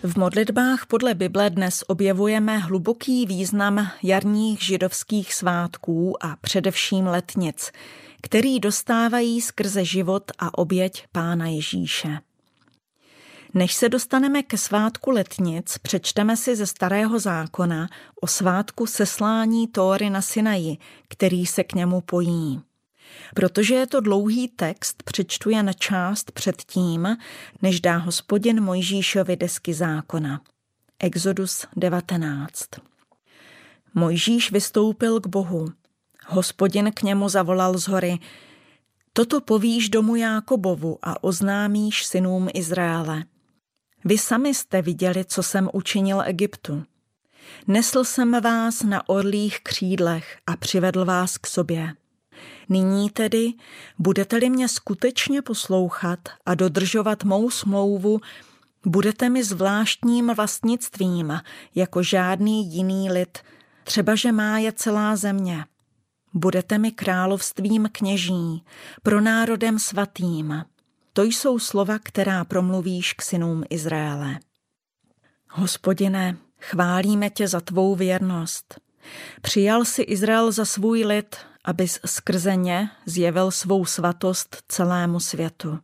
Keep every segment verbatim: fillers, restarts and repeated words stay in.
V modlitbách podle Bible dnes objevujeme hluboký význam jarních židovských svátků a především letnic, který dostávají skrze život a oběť Pána Ježíše. Než se dostaneme ke svátku letnic, přečteme si ze Starého zákona o svátku seslání Tóry na Sinaji, který se k němu pojí. Protože je to dlouhý text, přečtu jen část před tím, než dá Hospodin Mojžíšovi desky zákona. Exodus devatenáct. Mojžíš vystoupil k Bohu. Hospodin k němu zavolal z hory: Toto povíš domu Jákobovu a oznámíš synům Izraele. Vy sami jste viděli, co jsem učinil Egyptu. Nesl jsem vás na orlích křídlech a přivedl vás k sobě. Nyní tedy, budete-li mě skutečně poslouchat a dodržovat mou smlouvu, budete mi zvláštním vlastnictvím, jako žádný jiný lid, třebaže má je celá země. Budete mi královstvím kněží, pro národem svatým. To jsou slova, která promluvíš k synům Izraele. Hospodine, chválíme tě za tvou věrnost. Přijal si Izrael za svůj lid, abys skrze ně zjevil svou svatost celému světu.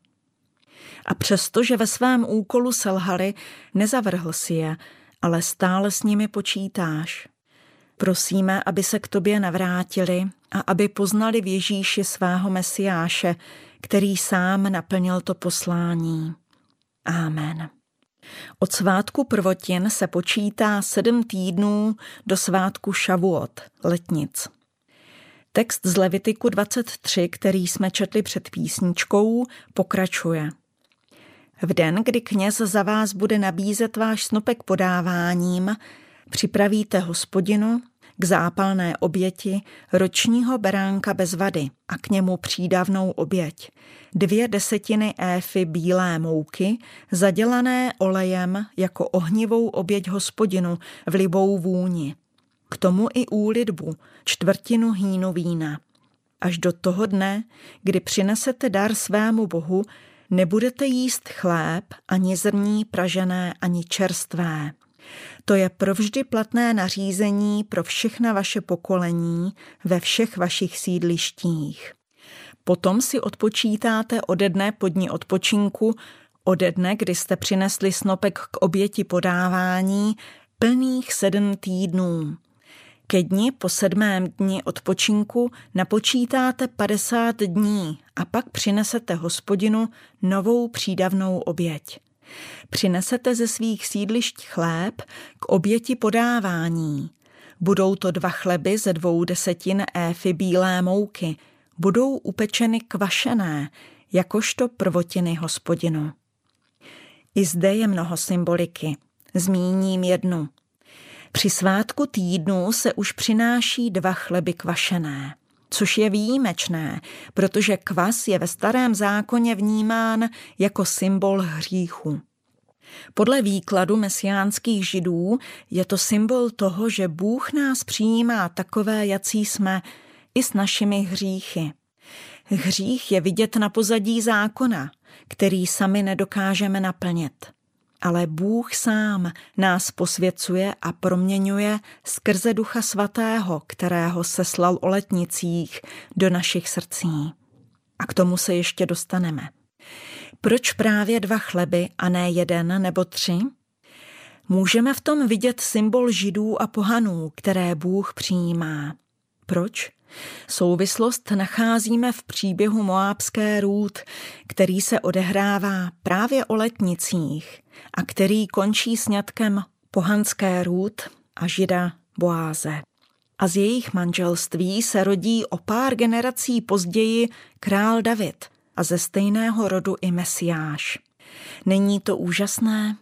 A přesto, že ve svém úkolu selhali, nezavrhl si je, ale stále s nimi počítáš. Prosíme, aby se k tobě navrátili a aby poznali v Ježíši svého Mesiáše, který sám naplnil to poslání. Amen. Od svátku prvotin se počítá sedm týdnů do svátku Šavuot, letnic. Text z Levitiku dvacet tři, který jsme četli před písničkou, pokračuje. V den, kdy kněz za vás bude nabízet váš snopek podáváním, připravíte Hospodinu k zápalné oběti ročního beránka bez vady a k němu přídavnou oběť, dvě desetiny éfy bílé mouky, zadělané olejem jako ohnivou oběť Hospodinu v libou vůni. K tomu i úlitbu, čtvrtinu hýnu vína. Až do toho dne, kdy přinesete dar svému Bohu, nebudete jíst chléb, ani zrní pražené, ani čerstvé. To je provždy platné nařízení pro všechna vaše pokolení ve všech vašich sídlištích. Potom si odpočítáte ode dne po dni odpočinku, ode dne, kdy jste přinesli snopek k oběti podávání, plných sedm týdnů. Ke dni po sedmém dni odpočinku napočítáte padesát dní a pak přinesete Hospodinu novou přídavnou oběť. Přinesete ze svých sídlišť chléb k oběti podávání. Budou to dva chleby ze dvou desetin éfy bílé mouky. Budou upečeny kvašené, jakožto prvotiny Hospodinu. I zde je mnoho symboliky. Zmíním jednu. Při svátku týdnů se už přináší dva chleby kvašené, což je výjimečné, protože kvas je ve Starém zákoně vnímán jako symbol hříchu. Podle výkladu mesiánských židů je to symbol toho, že Bůh nás přijímá takové, jací jsme, i s našimi hříchy. Hřích je vidět na pozadí zákona, který sami nedokážeme naplnit. Ale Bůh sám nás posvěcuje a proměňuje skrze Ducha Svatého, kterého seslal o letnicích do našich srdcí. A k tomu se ještě dostaneme. Proč právě dva chleby a ne jeden nebo tři? Můžeme v tom vidět symbol židů a pohanů, které Bůh přijímá. Proč? Souvislost nacházíme v příběhu moábské Rút, který se odehrává právě o letnicích a který končí sňatkem pohanské Rút a žida Boáze. A z jejich manželství se rodí o pár generací později král David a ze stejného rodu i Mesiáš. Není to úžasné?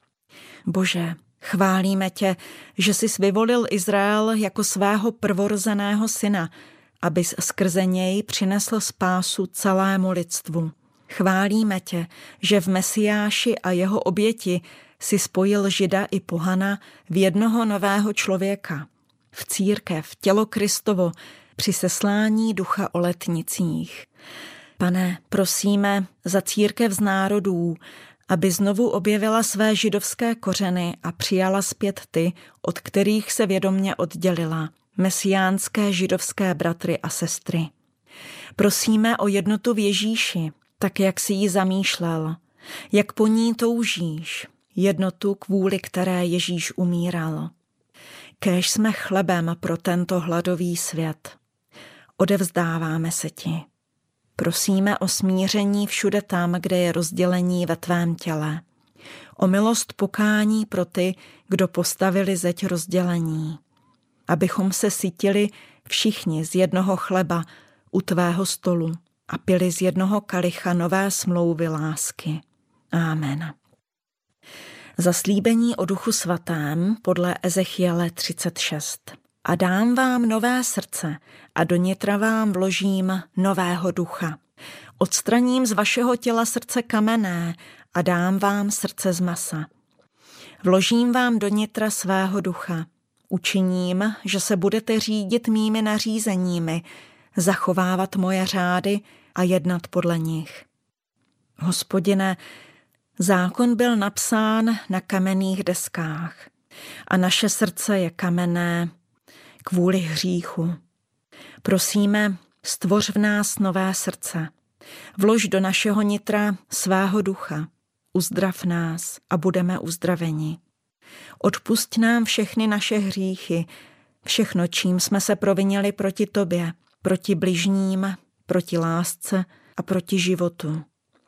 Bože, chválíme tě, že jsi vyvolil Izrael jako svého prvorozeného syna, abys skrze něj přinesl spásu celému lidstvu. Chválíme tě, že v Mesiáši a jeho oběti si spojil žida i pohana v jednoho nového člověka. V církev, tělo Kristovo, při seslání ducha o letnicích. Pane, prosíme za církev z národů, aby znovu objevila své židovské kořeny a přijala zpět ty, od kterých se vědomně oddělila, mesiánské židovské bratry a sestry. Prosíme o jednotu v Ježíši, tak jak si ji zamýšlel, jak po ní toužíš, jednotu, kvůli které Ježíš umíral. Kéž jsme chlebem pro tento hladový svět. Odevzdáváme se ti. Prosíme o smíření všude tam, kde je rozdělení ve tvém těle. O milost pokání pro ty, kdo postavili zeď rozdělení. Abychom se sytili všichni z jednoho chleba u tvého stolu a pili z jednoho kalicha nové smlouvy lásky. Amen. Zaslíbení o Duchu svatém podle Ezechiele třicet šest. A dám vám nové srdce a do nitra vám vložím nového ducha. Odstraním z vašeho těla srdce kamenné a dám vám srdce z masa. Vložím vám do nitra svého ducha. Učiním, že se budete řídit mými nařízeními, zachovávat moje řády a jednat podle nich. Hospodine, zákon byl napsán na kamenných deskách a naše srdce je kamenné kvůli hříchu. Prosíme, stvoř v nás nové srdce, vlož do našeho nitra svého ducha, uzdrav nás a budeme uzdraveni. Odpusť nám všechny naše hříchy, všechno, čím jsme se provinili proti tobě, proti bližním, proti lásce a proti životu.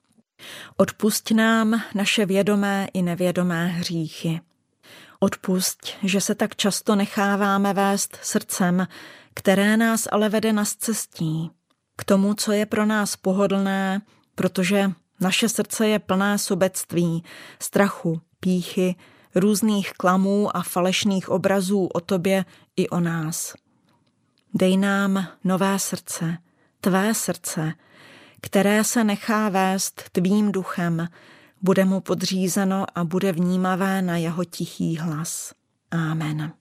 Odpusť nám naše vědomé i nevědomé hříchy. Odpusť, že se tak často necháváme vést srdcem, které nás ale vede na scestí, k tomu, co je pro nás pohodlné, protože naše srdce je plné sobectví, strachu, pýchy, různých klamů a falešných obrazů o tobě i o nás. Dej nám nové srdce, tvé srdce, které se nechá vést tvým duchem, bude mu podřízeno a bude vnímavé na jeho tichý hlas. Amen.